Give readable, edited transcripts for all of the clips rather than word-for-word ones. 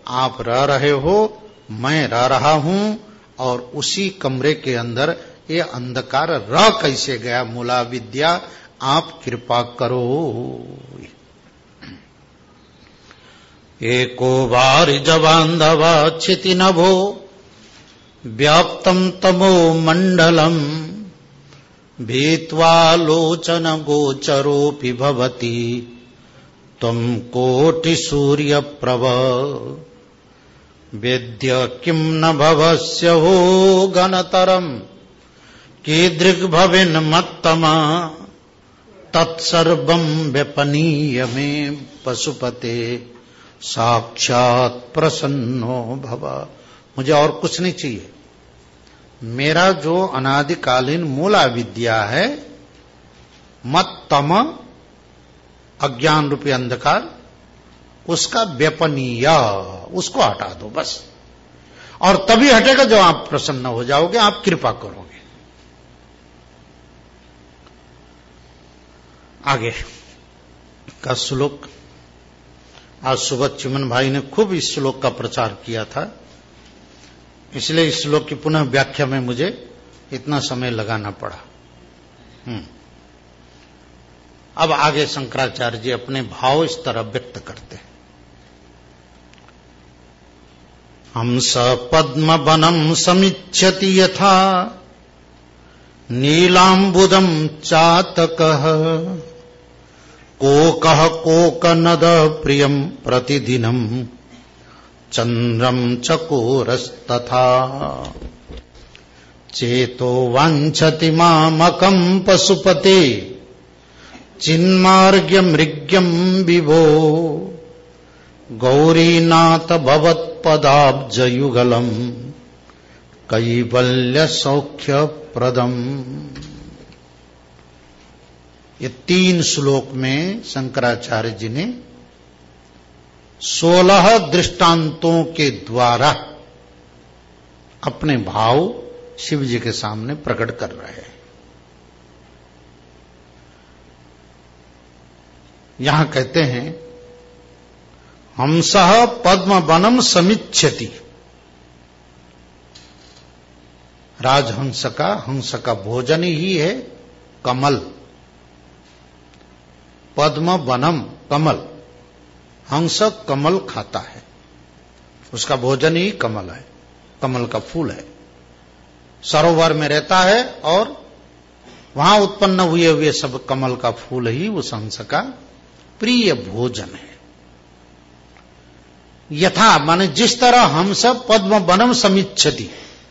आप रह रहे हो, मैं रह रहा हूं, और उसी कमरे के अंदर ये अंधकार रह कैसे गया? मूला विद्या, आप कृपा करो। एको वारिजबान्धवा क्षिति नभो व्याप्तम तमो मंडलम भीत्वा लोचन गोचरोऽपि भवति त्वं कोटि सूर्य प्रभ वेद्य किं न भवस्य हो गणतरम कीदृग्भविन्मत्तमा तत्सर्वं व्यपनीय मे पशुपते साक्षात् प्रसन्नो भव। मुझे और कुछ नहीं चाहिए। मेरा जो अनादिकालीन मूला विद्या है, मत्तम अज्ञान रूपी अंधकार, उसका व्यपनीय, उसको हटा दो बस। और तभी हटेगा जो आप प्रसन्न हो जाओगे, आप कृपा करोगे। आगे का श्लोक, आज सुबह चिमन भाई ने खूब इस श्लोक का प्रचार किया था, इसलिए इस श्लोक की पुनः व्याख्या में मुझे इतना समय लगाना पड़ा। अब आगे शंकराचार्य जी अपने भाव इस तरह व्यक्त करते हैं। हंस पद्म वनम समिच्छति यथा नीलांबुदम चातकः कोकः कोकनद प्रियम प्रतिदिनम चंद्रम चकोरस्तथा चेतो वाञ्छति मामकं पशुपते चिन्मार्ग्य मृग्यं विभो गौरीनाथ भवत्पदाब्जयुगलम् कैवल्य सौख्य प्रदम। ये 3 श्लोक में शंकराचार्य जी ने 16 दृष्टांतों के द्वारा अपने भाव शिव जी के सामने प्रकट कर रहे हैं। यहां कहते हैं हंसः पद्म वनम समिच्छति। राजहंस का भोजन ही है कमल। पद्म वनम कमल, हंस कमल खाता है, उसका भोजन ही कमल है, कमल का फूल है। सरोवर में रहता है और वहां उत्पन्न हुए सब कमल का फूल ही उस हंस का प्रिय भोजन है। यथा माने जिस तरह हंस पद्म वनम समिच्छति,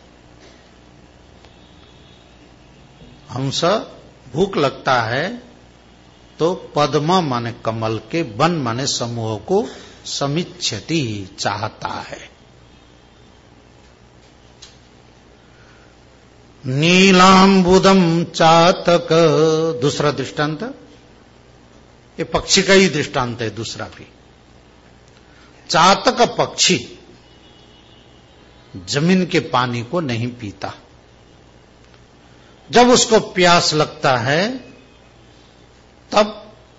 हंस भूख लगता है तो पद्म माने कमल के, वन माने समूह को, समिच्छति चाहता है। नीलांबुदम चातक, दूसरा दृष्टांत, ये पक्षी का ही दृष्टांत है दूसरा भी। चातक पक्षी जमीन के पानी को नहीं पीता, जब उसको प्यास लगता है तब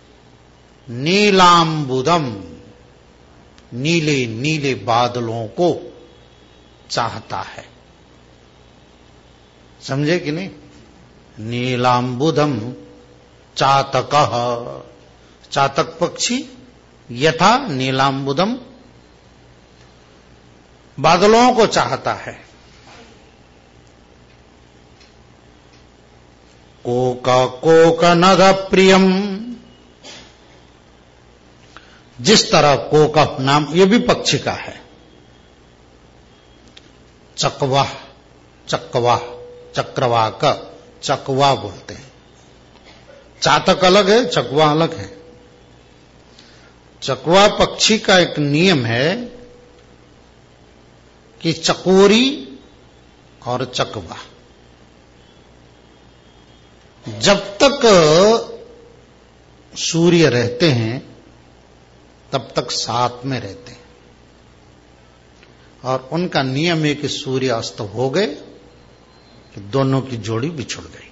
नीलांबुदम, नीले नीले बादलों को चाहता है। समझे कि नहीं? नीलांबुदम चातकः, चातक पक्षी यथा नीलांबुदम बादलों को चाहता है। कोका कोकनद प्रियम, जिस तरह कोका नाम ये भी पक्षी का है। चकवा, चकवा, चक्रवा का चकवा बोलते हैं। चातक अलग है, चकवा अलग है। चकवा पक्षी का एक नियम है कि चकोरी और चकवा जब तक सूर्य रहते हैं तब तक साथ में रहते हैं, और उनका नियम है कि सूर्य अस्त हो गए कि दोनों की जोड़ी बिछुड़ गई।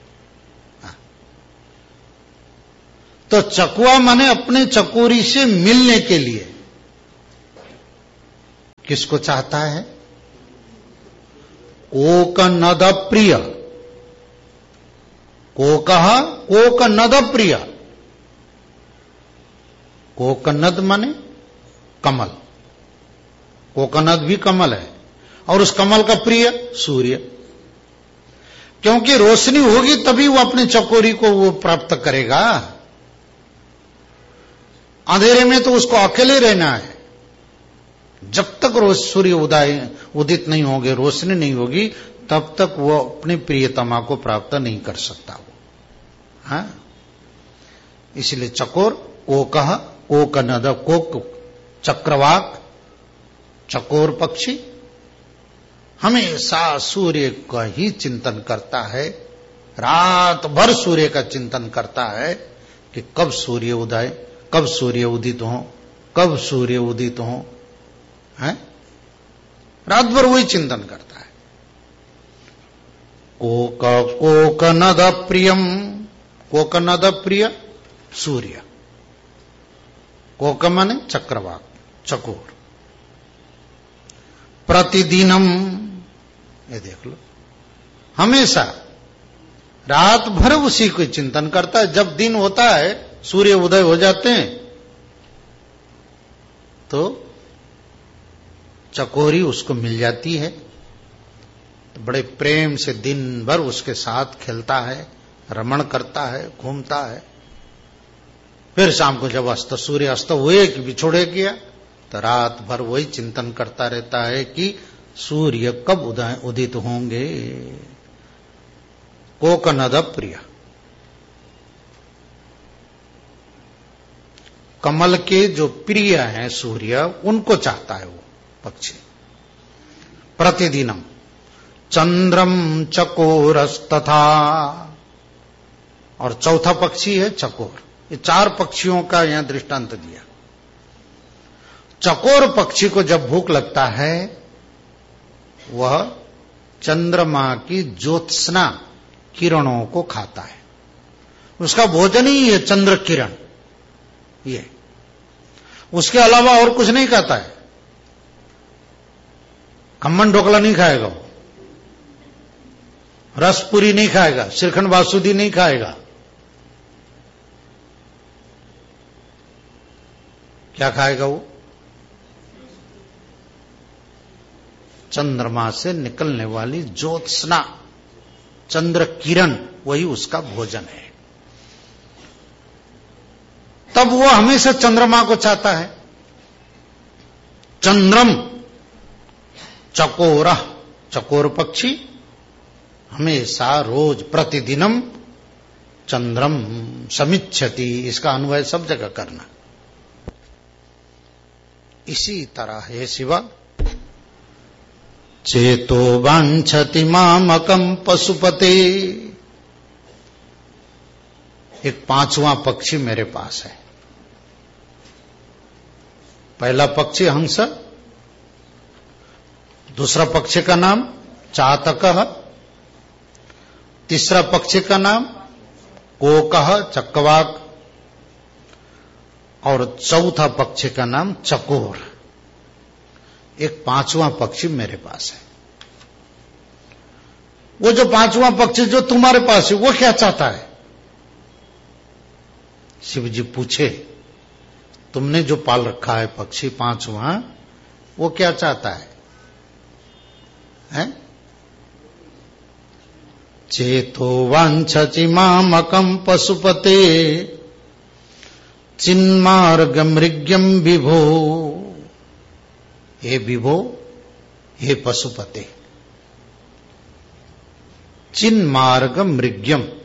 तो चकवा माने अपने चकोरी से मिलने के लिए किसको चाहता है? कोक नद प्रिय, कोकः कोक नद प्रिय। कोकनद माने कमल, कोकनद भी कमल है, और उस कमल का प्रिय सूर्य, क्योंकि रोशनी होगी तभी वो अपने चकोरी को वो प्राप्त करेगा। अंधेरे में तो उसको अकेले रहना है। जब तक रोज सूर्य उदित नहीं होंगे, रोशनी नहीं होगी, तब तक वो अपनी प्रियतमा को प्राप्त नहीं कर सकता वो। हाँ, इसलिए चकोर, कोकः कोकनद, कोक चक्रवाक, चकोर पक्षी हमेशा सूर्य का ही चिंतन करता है, रात भर सूर्य का चिंतन करता है कि कब सूर्य उदय, कब सूर्य उदित हो, कब सूर्य उदित हो, है? रात भर वही चिंतन करता है। कोकनद प्रियम, कोकनद प्रिय सूर्य, कोक माने चक्रवाक, चकोर। प्रतिदिनम, ये देख लो, हमेशा रात भर उसी को चिंतन करता है। जब दिन होता है, सूर्य उदय हो जाते हैं, तो चकोरी उसको मिल जाती है, तो बड़े प्रेम से दिन भर उसके साथ खेलता है, रमण करता है, घूमता है। फिर शाम को जब सूर्य अस्त हुए कि बिछोड़े किया, तो रात भर वही चिंतन करता रहता है कि सूर्य कब उदित होंगे। कोकनद प्रिय, कमल के जो प्रिय हैं सूर्य, उनको चाहता है वो पक्षी। प्रतिदिनम चंद्रम चकोरस्तथा, और चौथा पक्षी है चकोर। ये चार पक्षियों का यहां दृष्टांत दिया। चकोर पक्षी को जब भूख लगता है, वह चंद्रमा की ज्योत्सना किरणों को खाता है। उसका भोजन ही है चंद्र किरण, ये उसके अलावा और कुछ नहीं खाता है। खम्मन ढोकला नहीं खाएगा वो, रसपुरी नहीं खाएगा, श्रीखंड बासुदी नहीं खाएगा। क्या खाएगा वो? चंद्रमा से निकलने वाली ज्योत्सना, चंद्र किरण, वही उसका भोजन है। तब वो हमेशा चंद्रमा को चाहता है। चंद्रम चकोर, चकोर पक्षी हमेशा रोज प्रतिदिनम चंद्रम समिच्छति, इसका अन्वय सब जगह करना। इसी तरह हे शिवा, चेतो वांछति मामकम पशुपते, एक पांचवां पक्षी मेरे पास है। पहला पक्षी हंस, दूसरा पक्षी का नाम चातकः, तीसरा पक्षी का नाम कोकः चकवाक, और चौथा पक्षी का नाम चकोर। एक पांचवां पक्षी मेरे पास है। वो जो पांचवां पक्षी जो तुम्हारे पास है, वो क्या चाहता है? शिव जी पूछे, तुमने जो पाल रखा है पक्षी पांचवां, वो क्या चाहता है? हैं? चेतो वांछति मामकम पशुपते चिन्मार्ग मृग्यम विभो, हे विभो, हे पशुपते, चिन्मार्ग मृग्यम,